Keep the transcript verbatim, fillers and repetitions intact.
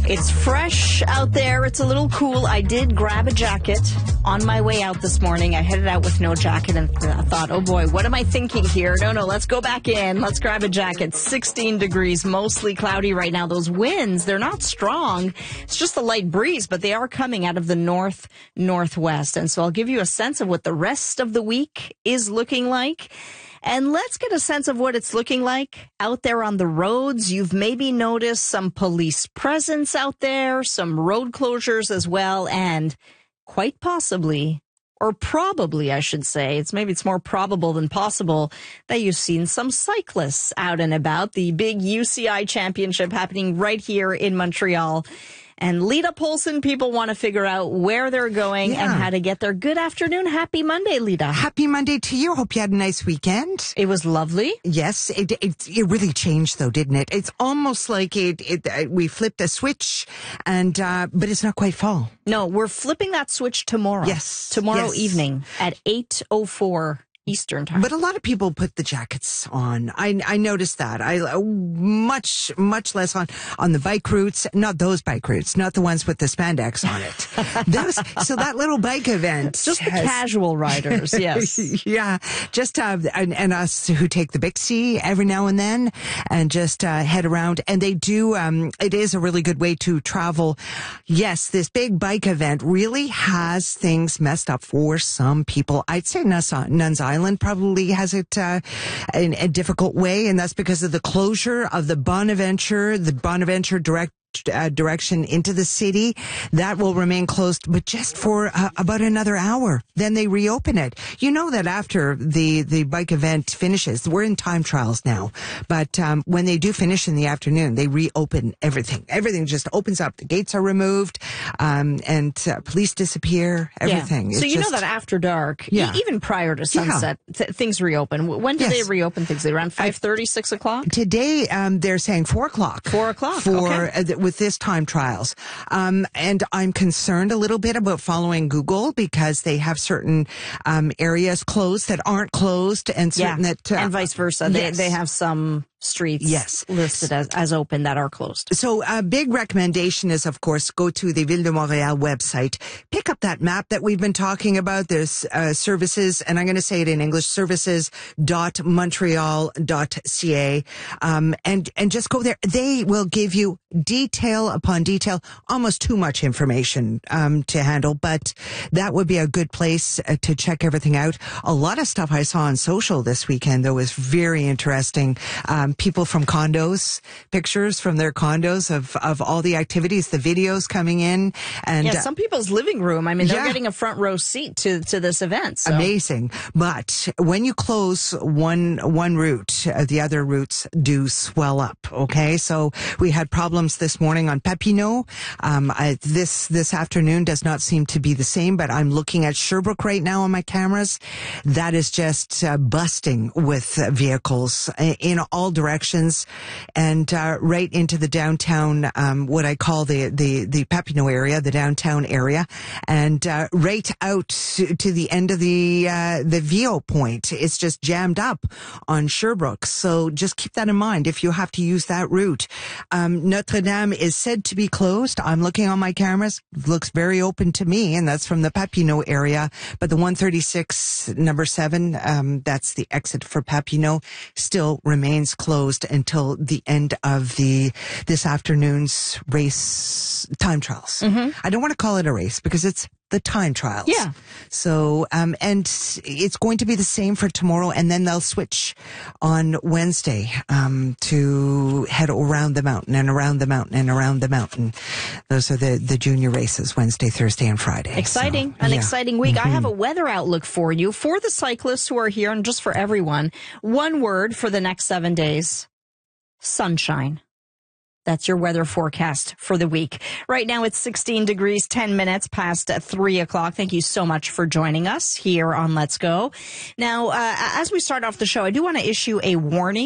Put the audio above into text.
It's fresh out there. It's a little cool. I did grab a jacket on my way out this morning. I headed out with no jacket and I thought, oh boy, what am I thinking here? No, no, let's go back in. Let's grab a jacket. sixteen degrees, mostly cloudy right now. Those winds, they're not strong. It's just a light breeze, but they are coming out of the north, northwest. And so I'll give you a sense of what the rest of the week is looking like. And let's get a sense of what it's looking like out there on the roads. You've maybe noticed some police presence out there, some road closures as well, and quite possibly, or probably, I should say, it's maybe it's more probable than possible that you've seen some cyclists out and about. The big U C I championship happening right here in Montreal. And Lita Polson, people want to figure out where they're going yeah. and how to get there. Good afternoon. Happy Monday, Lita. Happy Monday to you. Hope you had a nice weekend. It was lovely. Yes, it it, it really changed, though, didn't it? It's almost like it, it uh, we flipped a switch, and uh, but it's not quite fall. No, we're flipping that switch tomorrow. Yes. Tomorrow yes. evening at eight oh four Eastern time. But a lot of people put the jackets on. I I noticed that. I uh, much much less on on the bike routes. Not those bike routes. Not the ones with the spandex on it. Those. So that little bike event. Just the has, casual riders. Yes. yeah. Just uh, and, and us who take the Bixi every now and then and just uh, head around. And they do. Um, it is a really good way to travel. Yes, this big bike event really has things messed up for some people. I'd say Nuns Island Island probably has it uh, in a difficult way, and that's because of the closure of the Bonaventure, the Bonaventure direct Uh, direction into the city. That will remain closed, but just for uh, about another hour. Then they reopen it. You know that after the, the bike event finishes, we're in time trials now, but um, when they do finish in the afternoon, they reopen everything. Everything just opens up. The gates are removed, um, and uh, police disappear, everything. Yeah. So it's you just, know that after dark, yeah. e- even prior to sunset, yeah. th- things reopen. When do yes. they reopen things? Around five thirty, six o'clock? Today, um, they're saying four o'clock. four o'clock, For, okay. uh, with this time trials. Um, and I'm concerned a little bit about following Google because they have certain um, areas closed that aren't closed and certain yeah. that... Uh, and vice versa. Yes. They, they have some streets yes. listed as, as open that are closed. So a big recommendation is, of course, go to the Ville de Montréal website. Pick up that map that we've been talking about. There's uh, services, and I'm going to say it in English, services dot montreal dot c a, um, and, and just go there. They will give you detail upon detail, almost too much information um, to handle, but that would be a good place uh, to check everything out. A lot of stuff I saw on social this weekend, though, was very interesting. Um, people from condos, pictures from their condos of, of all the activities, the videos coming in. And yeah, some people's living room. I mean, they're yeah. getting a front row seat to, to this event. So. Amazing. But when you close one, one route, uh, the other routes do swell up. Okay. So we had problems this morning on Papineau. Um, I, this, this afternoon does not seem to be the same, but I'm looking at Sherbrooke right now on my cameras. That is just uh, busting with uh, vehicles in all directions and uh, right into the downtown, um, what I call the, the, the Papineau area, the downtown area, and uh, right out to, to the end of the uh, the Vio point. It's just jammed up on Sherbrooke. So just keep that in mind if you have to use that route. Um, Notre Dame is said to be closed. I'm looking on my cameras. It looks very open to me, and that's from the Papineau area. But the one thirty-six, number seven, um, that's the exit for Papineau, still remains closed until the end of the this afternoon's race time trials. Mm-hmm. I don't want to call it a race because it's the time trials. Yeah. So, um, and it's going to be the same for tomorrow, and then they'll switch on Wednesday, um, to head around the mountain and around the mountain and around the mountain. Those are the, the junior races, Wednesday, Thursday, and Friday. Exciting. So, An yeah. exciting week. Mm-hmm. I have a weather outlook for you, for the cyclists who are here and just for everyone. One word for the next seven days. Sunshine. That's your weather forecast for the week. Right now it's sixteen degrees, ten minutes past three o'clock. Thank you so much for joining us here on Let's Go. Now, uh, as we start off the show, I do want to issue a warning.